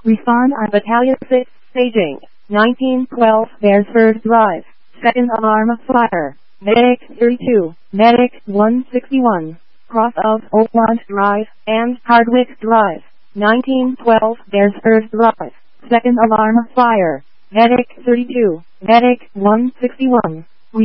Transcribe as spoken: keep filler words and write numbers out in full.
Respond on Battalion six, staging, nineteen twelve Beresford Drive, second alarm fire, Medic thirty-two, Medic one sixty-one, cross of Oakland Drive, and Hardwick Drive, nineteen twelve Beresford Drive, second alarm fire, Medic thirty-two, Medic one sixty-one.